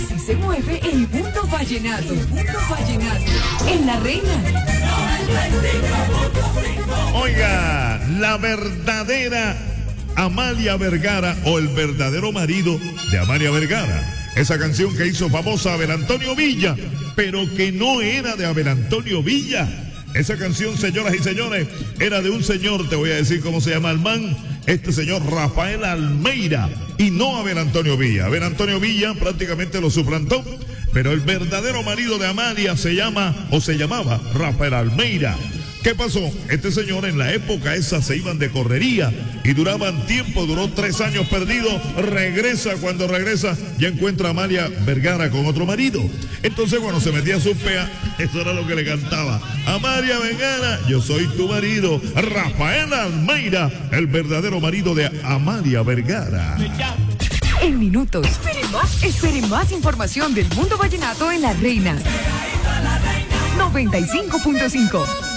Si se mueve el mundo vallenato, en La Reina. Oiga, la verdadera Amalia Vergara o el verdadero marido de Amalia Vergara. Esa canción que hizo famosa Abel Antonio Villa, pero que no era de Abel Antonio Villa. Esa canción, señoras y señores, era de un señor, te voy a decir cómo se llama el man, este señor Rafael Almeida, y no Abel Antonio Villa. Abel Antonio Villa prácticamente lo suplantó, pero el verdadero marido de Amalia se llamaba Rafael Almeida. ¿Qué pasó? Este señor en la época esa se iban de correría y duraban tiempo, duró 3 años perdido, cuando regresa ya encuentra a Amalia Vergara con otro marido. Entonces cuando se metía a su pea, eso era lo que le cantaba. Amalia Vergara, yo soy tu marido, Rafael Almeida, el verdadero marido de Amalia Vergara. En minutos, espere más información del mundo vallenato en La Reina. 95.5